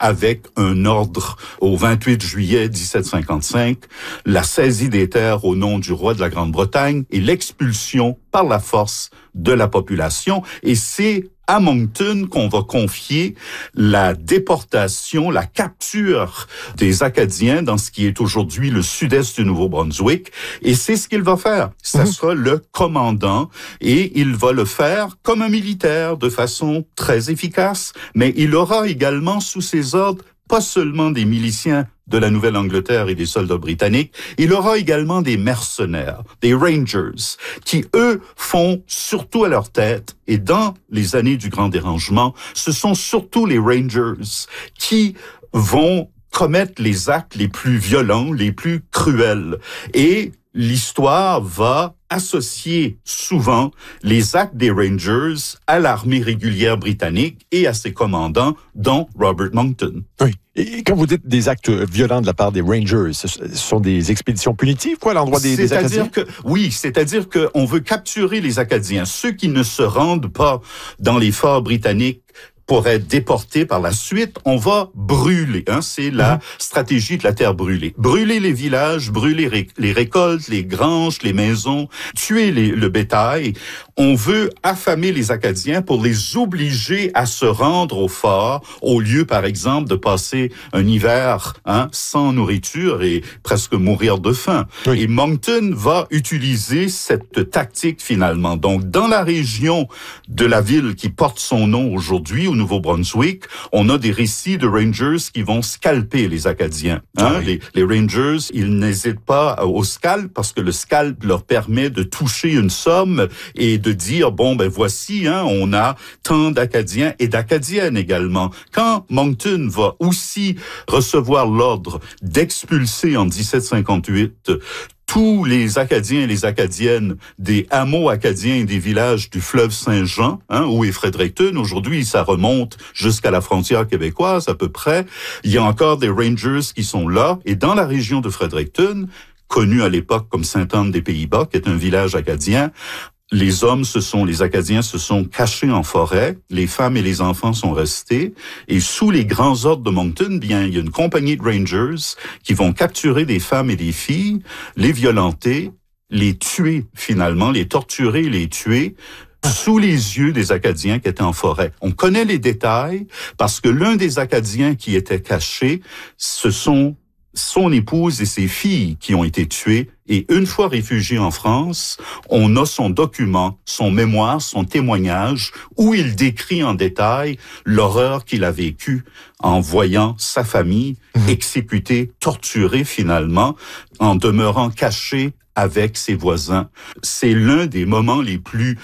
avec un ordre au 28 juillet 1755, la saisie des terres au nom du roi de la Grande-Bretagne et l'expulsion par la force de la population. Et c'est à Moncton qu'on va confier la déportation, la capture des Acadiens dans ce qui est aujourd'hui le sud-est du Nouveau-Brunswick. Et c'est ce qu'il va faire. Ça sera le commandant et il va le faire comme un militaire de façon très efficace, mais il aura également sous ses ordres pas seulement des miliciens de la Nouvelle-Angleterre et des soldats britanniques, il aura également des mercenaires, des Rangers, qui, eux, font surtout à leur tête, et dans les années du Grand Dérangement, ce sont surtout les Rangers qui vont commettre les actes les plus violents, les plus cruels. Et l'histoire va associer souvent les actes des Rangers à l'armée régulière britannique et à ses commandants, dont Robert Monckton. Oui. Et quand vous dites des actes violents de la part des Rangers, ce sont des expéditions punitives, quoi, à l'endroit des Acadiens? C'est-à-dire qu'on veut capturer les Acadiens. Ceux qui ne se rendent pas dans les forts britanniques pour être déportés par la suite, on va brûler. C'est la stratégie de la terre brûlée. Brûler les villages, brûler les récoltes, les granges, les maisons, tuer le bétail. On veut affamer les Acadiens pour les obliger à se rendre au fort, au lieu, par exemple, de passer un hiver sans nourriture et presque mourir de faim. Oui. Et Moncton va utiliser cette tactique finalement. Donc, dans la région de la ville qui porte son nom aujourd'hui, au Nouveau-Brunswick, on a des récits de Rangers qui vont scalper les Acadiens. Oui. Les Rangers, ils n'hésitent pas au scalp parce que le scalp leur permet de toucher une somme et de dire, voici, on a tant d'Acadiens et d'Acadiennes également. Quand Moncton va aussi recevoir l'ordre d'expulser en 1758 tous les Acadiens et les Acadiennes des hameaux acadiens et des villages du fleuve Saint-Jean, où est Fredericton. Aujourd'hui, ça remonte jusqu'à la frontière québécoise à peu près. Il y a encore des Rangers qui sont là. Et dans la région de Fredericton, connue à l'époque comme Sainte-Anne-des-Pays-Bas, qui est un village acadien, les Acadiens se sont cachés en forêt, les femmes et les enfants sont restés, et sous les grands ordres de Moncton, il y a une compagnie de Rangers qui vont capturer des femmes et des filles, les violenter, les tuer finalement, les torturer, les tuer, sous les yeux des Acadiens qui étaient en forêt. On connaît les détails parce que l'un des Acadiens qui était caché, ce sont son épouse et ses filles qui ont été tuées. Et une fois réfugié en France, on a son document, son mémoire, son témoignage, où il décrit en détail l'horreur qu'il a vécue en voyant sa famille exécutée, torturée finalement, en demeurant caché avec ses voisins. C'est l'un des moments les plus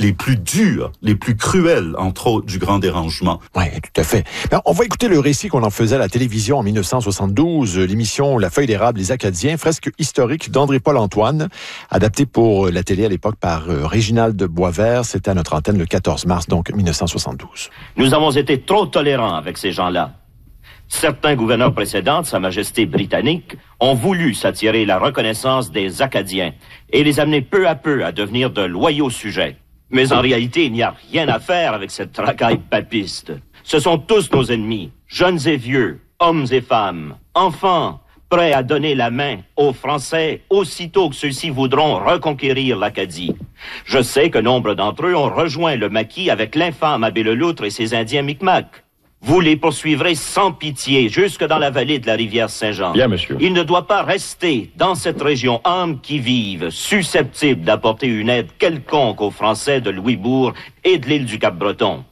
durs, les plus cruels, entre autres, du Grand Dérangement. Oui, tout à fait. Ben, on va écouter le récit qu'on en faisait à la télévision en 1972, l'émission La Feuille d'érable, les Acadiens, fresque historique d'André-Paul Antoine, adaptée pour la télé à l'époque par Réginald de Boisvert. C'était à notre antenne le 14 mars, donc 1972. Nous avons été trop tolérants avec ces gens-là. Certains gouverneurs précédents de Sa Majesté britannique ont voulu s'attirer la reconnaissance des Acadiens et les amener peu à peu à devenir de loyaux sujets. Mais en réalité, il n'y a rien à faire avec cette racaille papiste. Ce sont tous nos ennemis, jeunes et vieux, hommes et femmes, enfants, prêts à donner la main aux Français aussitôt que ceux-ci voudront reconquérir l'Acadie. Je sais que nombre d'entre eux ont rejoint le maquis avec l'infâme Abbé Leloutre et ses Indiens Micmacs. Vous les poursuivrez sans pitié jusque dans la vallée de la rivière Saint-Jean. Bien, monsieur. Il ne doit pas rester dans cette région âme qui vive, susceptible d'apporter une aide quelconque aux Français de Louisbourg et de l'île du Cap-Breton.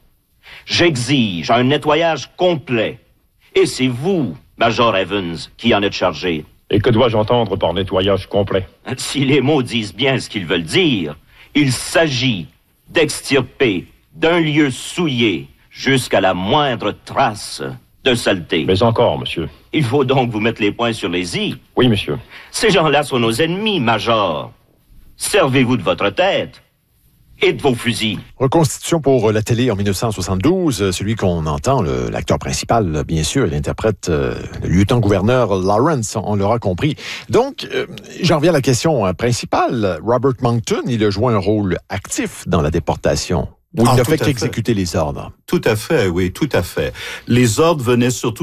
J'exige un nettoyage complet. Et c'est vous, Major Evans, qui en êtes chargé. Et que dois-je entendre par nettoyage complet? Si les mots disent bien ce qu'ils veulent dire, il s'agit d'extirper d'un lieu souillé jusqu'à la moindre trace de saleté. Mais encore, monsieur. Il faut donc vous mettre les points sur les i. Oui, monsieur. Ces gens-là sont nos ennemis, Major. Servez-vous de votre tête et de vos fusils. Reconstitution pour la télé en 1972. Celui qu'on entend, l'acteur principal, bien sûr, il interprète le lieutenant-gouverneur Lawrence, on l'aura compris. Donc, j'en reviens à la question principale. Robert Monckton, il a joué un rôle actif dans la déportation. Ou il n'a fait qu'exécuter les ordres. Tout à fait, oui, tout à fait. Les ordres venaient surtout